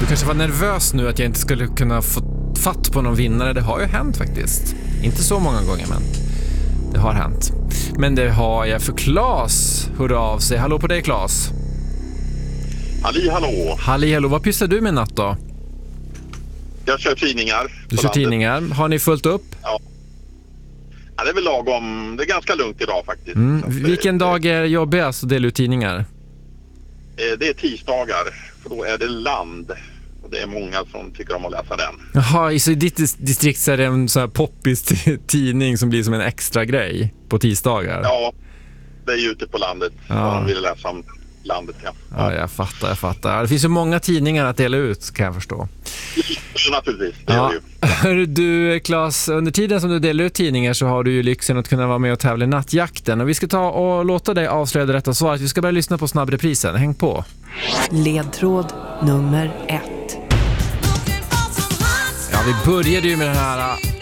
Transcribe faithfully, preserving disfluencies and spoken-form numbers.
kanske var nervös nu att jag inte skulle kunna få fatt på någon vinnare. Det har ju hänt faktiskt. Inte så många gånger, men det har hänt. Men det har jag för Claes. Hurra av sig. Hallå på dig, Claes. Halli, hallå. Halli, hallå. Vad pysslar du med natt då? Jag kör tidningar. Du kör tidningar. Har ni fullt upp? Ja. Ja, det är väl lagom. Det är ganska lugnt idag faktiskt. Mm. Så Vilken det, dag är jobbigast att dela ut tidningar? Det är tisdagar, för då är det land. Och det är många som tycker om att läsa den. Jaha, så i ditt distrikt så är det en sån här poppis tidning som blir som en extra grej på tisdagar? Ja, det är ju ute på landet. Ja. Man vill läsa om landet, ja. Ja, jag fattar, jag fattar. Det finns ju många tidningar att dela ut, kan jag förstå. Så naturligtvis, det ja. är det ju. Du, Claes, under tiden som du delar ut tidningar så har du ju lyxen att kunna vara med och tävla i nattjakten. Och vi ska ta och låta dig avslöja det rätta svaret. Vi ska börja lyssna på snabbreprisen. Häng på. Ledtråd nummer ett. Ja, vi började ju med den här